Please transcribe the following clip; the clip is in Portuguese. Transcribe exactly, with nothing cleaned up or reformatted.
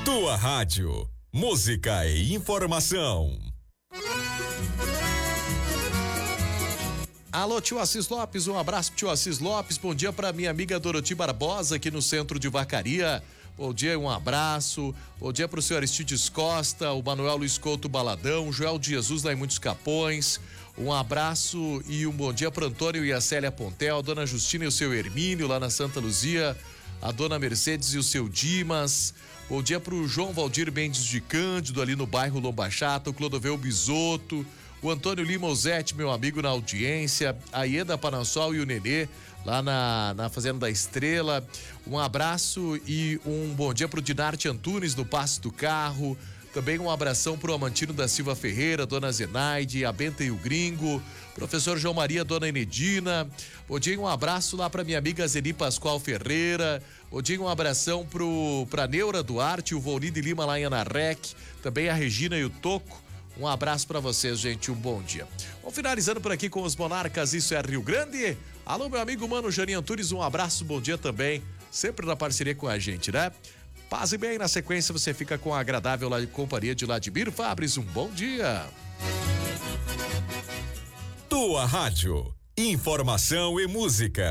Tua rádio, música e informação. Alô, tio Assis Lopes, um abraço pro tio Assis Lopes, bom dia pra minha amiga Doroti Barbosa aqui no centro de Vacaria, bom dia, um abraço, bom dia pro senhor Aristides Costa, o Manuel Luiz Couto Baladão, Joel de Jesus lá em Muitos Capões, um abraço e um bom dia pro Antônio e a Célia Pontel, dona Justina e o seu Hermínio lá na Santa Luzia, a dona Mercedes e o seu Dimas, bom dia pro João Valdir Mendes de Cândido ali no bairro Lomba Chata, o Clodoveu Bisotto, o Antônio Lima Ozete, meu amigo na audiência, a Ieda Panassol e o Nenê, lá na, na Fazenda da Estrela. Um abraço e um bom dia pro Dinarte Antunes, no Passo do Carro. Também um abração pro Amantino da Silva Ferreira, dona Zenaide, a Benta e o Gringo, professor João Maria, dona Enedina. Bom dia e um abraço lá pra minha amiga Zeni Pascoal Ferreira. Bom dia e um abração pro, pra Neura Duarte, o Volnir de Lima lá em Anarrec. Também a Regina e o Toco. Um abraço pra vocês, gente, um bom dia. Vamos finalizando por aqui com os Monarcas, isso é Rio Grande. Alô, meu amigo Mano Jani Antunes, um abraço, bom dia também, sempre na parceria com a gente, né? Paz e bem, na sequência você fica com a agradável companhia de Vladimir Fabres, um bom dia. Tua rádio, informação e música.